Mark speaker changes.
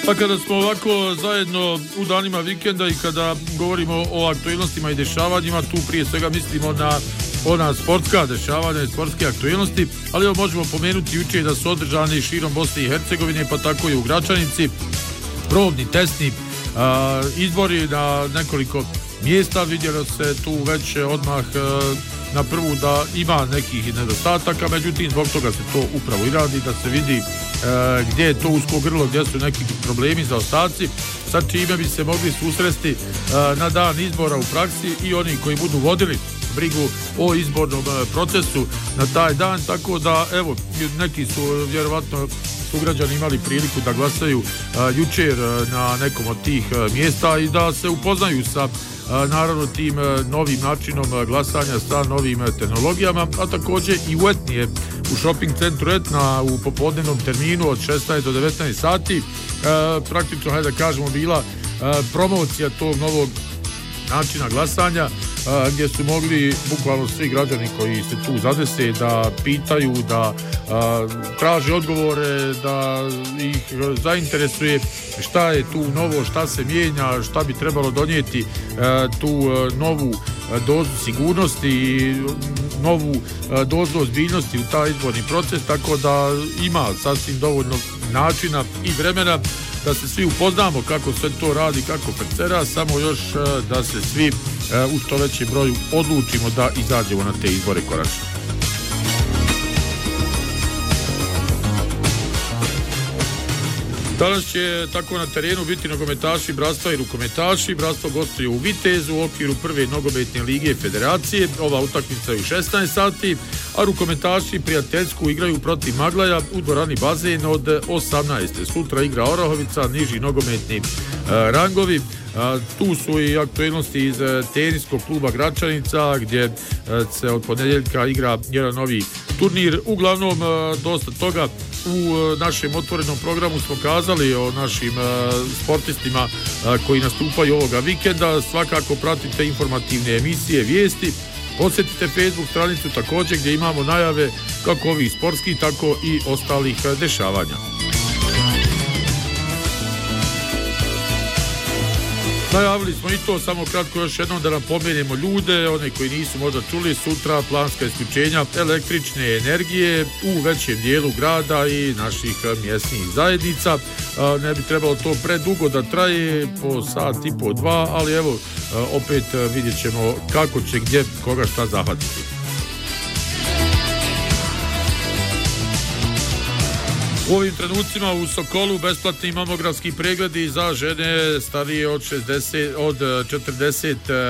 Speaker 1: Pa kada smo ovako zajedno u danima vikenda i kada govorimo o aktualnostima i dešavanjima, tu prije svega mislimo na ona sportska dešavanja i sportske aktualnosti, ali evo možemo pomenuti jučer da su održani širom Bosne i Hercegovine, pa tako i u Gračanici, probni, testni izbori na nekoliko mjesta. Vidjelo se tu već odmah na prvu da ima nekih nedostataka, međutim zbog toga se to upravo i radi, da se vidi gdje je to usko grlo, gdje su neki problemi, zaostaci, sa čime bi se mogli susresti na dan izbora u praksi i oni koji budu vodili brigu o izbornom procesu na taj dan, tako da evo, neki su vjerovatno sugrađani imali priliku da glasaju jučer na nekom od tih mjesta i da se upoznaju sa naravno tim novim načinom glasanja, sa novim tehnologijama, a također i u Etnije, u shopping centru Etna u popodnevnom terminu od 16 do 19 sati praktično, hajde da kažemo, bila promocija tog novog načina glasanja, gdje su mogli bukvalno svi građani koji se tu zadese da pitaju, da traže odgovore, da ih zainteresuje šta je tu novo, šta se mijenja, šta bi trebalo donijeti tu novu dozu sigurnosti i novu dozu ozbiljnosti u taj izborni proces, tako da ima sasvim dovoljno načina i vremena da se svi upoznamo kako sve to radi, kako percera, samo još da se svi u što većem broju odlučimo da izađemo na te izbore konačno. Danas će tako na terenu biti nogometaši Bratstva i rukometaši. Bratstvo gostuje u Vitezu u okviru prve nogometne lige Federacije. Ova utakmica je u 16 sati, a rukometaši prijateljsku igraju protiv Maglaja u dvorani Bazen od 18. Sutra igra Orahovica, niži nogometni rangovi. Tu su i aktualnosti iz teniskog kluba Gračanica, gdje se od ponedjeljka igra jedan novi turnir. Uglavnom, dosta toga u našem otvorenom programu smo kazali o našim sportistima koji nastupaju ovoga vikenda. Svakako pratite informativne emisije, vijesti. Posjetite Facebook stranicu također gdje imamo najave kako ovih sportskih, tako i ostalih dešavanja. Najavili smo i to, samo kratko još jednom da napomenemo ljude, one koji nisu možda čuli, sutra planska isključenja električne energije u većem dijelu grada i naših mjesnih zajednica. Ne bi trebalo to predugo da traje, po sat i po dva, ali evo, opet vidjet ćemo kako će gdje koga šta zahvatiti. U ovim trenucima u Sokolu besplatni mamografski pregledi za žene starije od 40